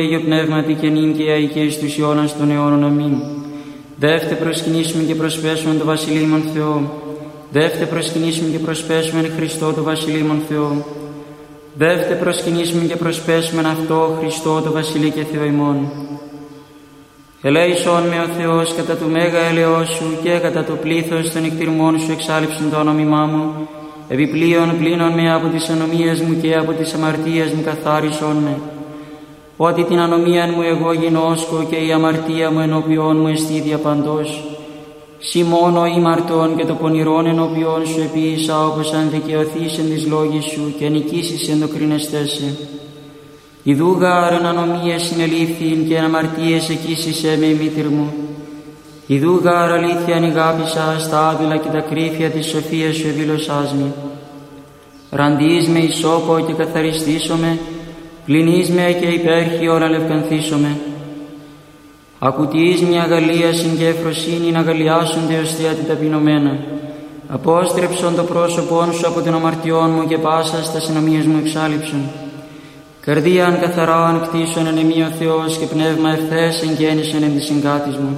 Αγιο Πνεύματι και νυν και αεί και εις τους αιώνας των αιώνων. Αμήν. Δεύτε προσκυνήσουμε και προσπέσουμε το Βασιλείμον Θεό. Δεύτε προσκυνήσουμε και προσπέσουμε Χριστό το Βασιλείμον Θεό. Δεύτε προσκυνήσουμε και προσπέσουμε αυτό Χριστό το Βασιλεί και Θεό ημών. Ελέησόν με ο Θεός κατά του μέγα έλεος σου και κατά το πλήθος των εκτιρμών σου εξάλειψον το όνομά μου. Επιπλέον πλύνον με από τις ανομίες μου και από τις αμαρτίες μου καθάρισον με. Ότι την ανομίαν μου εγώ γινώσκω και η αμαρτία μου ενώπιόν μου εστί διαπαντός. Συ μόνο ήμαρτον και το πονηρόν ενώπιόν σου επίησα, όπως αν δικαιωθείς εν της λόγης σου και νικήσεις εν το κρινεστέσαι. Ιδού γάρ ανομίες συνελήφθην και αμαρτίες εκείσισέ με η μήτηρ μου. Ιδού γάρ αλήθειαν ηγάπησα στα άδειλα και τα κρύφια της σοφίας σου εδήλωσάς με. Ραντείς με ισόπο και καθαριστήσομαι, πλυνείς με και υπέρχιον αλευκανθήσομαι. Ακουτείς μια αγαλίασιν και ευφροσύνην αγαλιάσονται ως θεία την ταπεινωμένα. Απόστρεψον το πρόσωπόν σου από την αμαρτιών μου και πάσα στα συνομίες μου εξάλειψον. Καρδίαν καθαράν κτίσον εν εμεί ο Θεός και πνεύμα ευθές εγγέννησον εν της συγκάτης μου.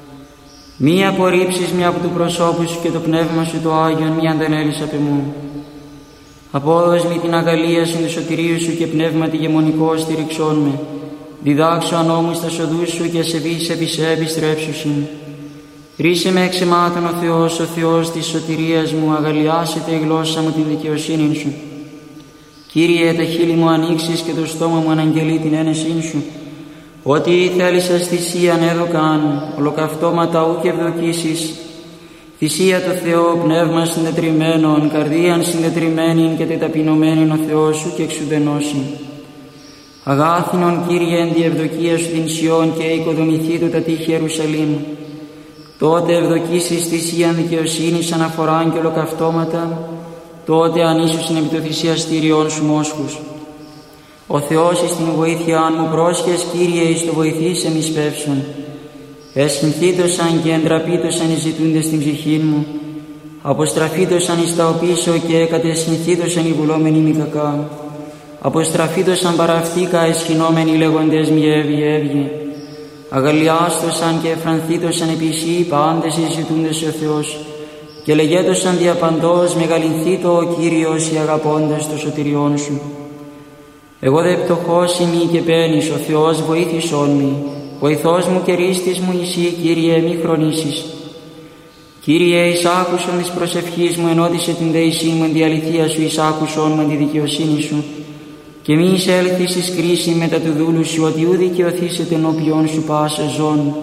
Μη απορρίψεις μια από του προσώπου σου και το πνεύμα σου το Άγιον μη αντανέλεις απ' εμού. Απόδος μη την αγαλίασιν του σωτηρίου σου και πνεύμα τη γεμονικό στηριξόν με. Διδάξω ανώμους τα σοδούς σου και ασεβείς επί σε επιστρέψουσιν. Ρίσε με εξαιμάτων ο Θεός της σωτηρίας μου, αγαλιάσετε η γλώσσα μου την δικαιοσύνη σου. Κύριε, τα χείλη μου ανοίξεις και το στόμα μου αναγγελεί την ένεσήν σου. Ότι θέλησες θυσίαν έδωκαν, ολοκαυτώματα ούκ ευδοκίσεις. Θυσία το Θεό, πνεύμα συντετριμένον, καρδίαν συντετριμένην και τεταπεινωμένην ο Θεός σου και εξουδενώσιν. Αγάθινον, Κύριε, εν τη ευδοκία σου την Σιών και οικοδομηθεί το τα τείχη Ιερουσαλήμ. Τότε ευδοκίσεις θυσίαν δικαιοσύνης αναφοράν και ολοκαυτώματα, τότε ανήσουσιν επί το θυσιαστήριον σου μόσχους. Ο Θεός εις την βοήθειάν μου πρόσχες, Κύριε, εις το βοηθήσεν εις πεύσον. Εσχυνθήτωσαν και εντραπήτωσαν οι ζητούντες στην ψυχήν μου. Αποστραφήτωσαν εις τα οπίσω και κατεσχυνθήτωσαν οι βουλόμενοι μη κακά. Αποστραφήτωσαν παραυτήκα εσχυνόμενοι λέγοντες μη έβγε. Αγαλιάστωσαν και εφρανθήτωσαν επισή πάντες οι ζητούντες ο Θεός. Και λεγέτωσαν διαπαντός μεγαλυνθήτω ο Κύριος οι αγαπώντες το σωτηριόν σου. Εγώ δε πτωχός ημί και παίρνεις, ο Θεός βοήθησόν μη. Βοηθός μου και ρίστης μου εσύ, Κύριε, μη χρονίσεις. Κύριε, εισάκουσον της προσευχής μου, ενώτισε την δεησή μου, εν τη αληθεία σου εισάκουσον με τη δικαιοσύνη σου. Και μη εισέλθεις εις κρίση μετά του δούλου σου, ότι ου δικαιωθήσετε ενώπιον σου πάσα ζών.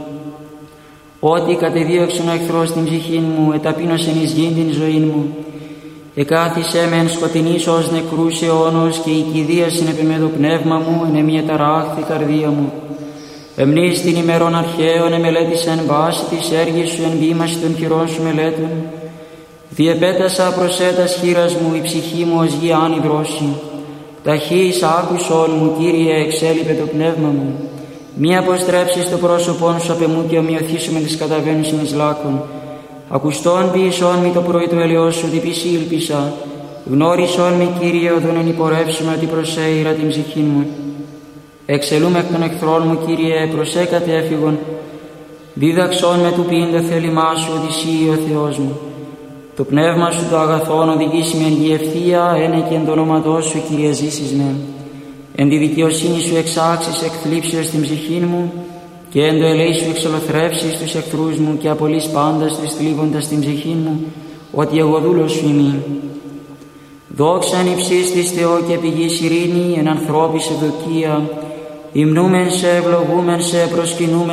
Ότι κατεδίωξον ο εχθρός την ψυχήν μου, εταπείνωσεν εις γήν την ζωήν μου. Εκάθισέ με εν σκοτεινής ως νεκρούς αιώνος και η κηδίασιν επί με το πνεύμα μου, εν εμία ταράχθη καρδία μου. Εμνείς την ημερών αρχαίων εμελέτησεν βάση της έργης σου εν βήμαση των χειρών σου μελέτων. Διεπέτασα προσέτας χείρας μου, η ψυχή μου ως γη άνυδρωση. Ταχύς άκουσον μου, Κύριε, εξέλιπε το πνεύμα μου. Μη αποστρέψεις το πρόσωπόν σου απ' εμού και ομοιωθήσου με τις καταβαίνουσιν εις λάκων. Ακουστόν ποιησόν μη το πρωί του ελαιός σου, διπισή ήλπισα. Γνώρισόν μη, Κύριε, οδόν εν υπορεύσουμε ότι προσέειρα την ψυχήν μου. Εξελούμε εκ των εχθρών μου, Κύριε, προσέ κατέφυγον. Δίδαξόν με του ποιήν το θέλημά σου, ότι εσύ ο Θεός μου. Το πνεύμα σου το αγαθόν οδηγήσει με εν γη ευθεία, ένε και εν το όνοματό σου, Κύριε, ζήσεις με. Εν τη δικαιοσύνη σου εξάξεις εκ θλίψεως την ψυχήν μου και εν το ελέη σου εξολοθρεύσεις τους εχθρούς μου και απολύς πάντας τους θλίβοντας την ψυχήν μου, ότι εγώ δούλος σου ημί. Δόξαν υψής της Θεό και πηγής ειρήνη, εν ανθρώπης ευδοκία, υμνούμεν σε, ευλογούμεν σε, προσκυνούμεν